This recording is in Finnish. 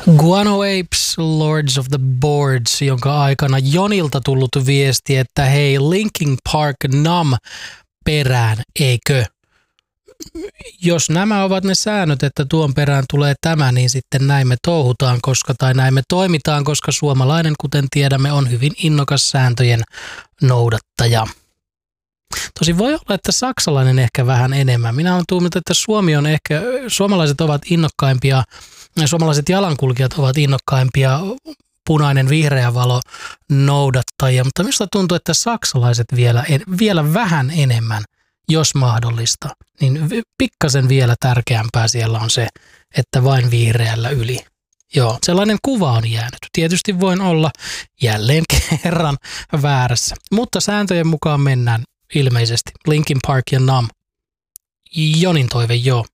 Guano Apes, Lords of the Boards, jonka aikana Jonilta tullut viesti, että hei, Linkin Park Numb perään, eikö? Jos nämä ovat ne säännöt, että tuon perään tulee tämä, niin sitten näin me touhutaan, näin me toimitaan, koska suomalainen, kuten tiedämme, on hyvin innokas sääntöjen noudattaja. Tosi voi olla, että saksalainen ehkä vähän enemmän. Minä olen tuuminut, että suomalaiset ovat innokkaimpia, suomalaiset jalankulkijat ovat innokkaimpia punainen vihreä valo noudattajia, mutta minusta tuntuu, että saksalaiset vielä vähän enemmän, jos mahdollista, niin pikkasen vielä tärkeämpää siellä on se, että vain vihreällä yli. Joo, sellainen kuva on jäänyt. Tietysti voin olla jälleen kerran väärässä, mutta sääntöjen mukaan mennään ilmeisesti. Linkin Park ja Numb. Jonin toive, joo.